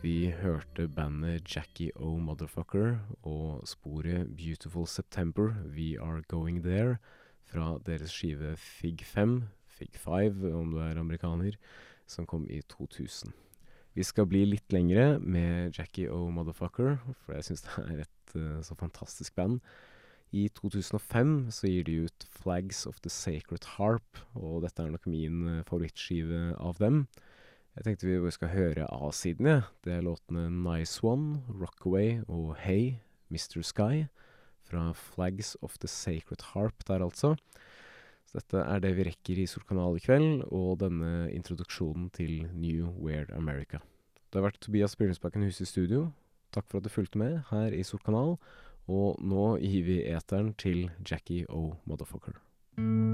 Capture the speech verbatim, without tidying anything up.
Vi hørte bandet Jackie O. Motherfucker og sporet Beautiful September, We Are Going There, fra deres skive Fig fem, Fig five om du er amerikaner, som kom i to tusen. Vi skal bli litt lengre med Jackie O. Motherfucker, for jeg synes det er et uh, så fantastisk band. I to tusen og fem så gir de ut Flags of the Sacred Harp, og dette er nok min uh, favorittskive av dem. Jeg tenkte vi bare skal høre A-siden, ja. Det er låtene Nice One, Rockaway og Hey, mister Sky, fra Flags of the Sacred Harp der altså. Så dette er det vi rekker i Solkanal i kveld, og denne introduksjonen til New Weird America. Det har vært Tobias Bjørnsbakken Hus i studio. Takk for at du fulgte med her i Solkanal, og nå gir vi eteren til Jackie O. Motherfucker.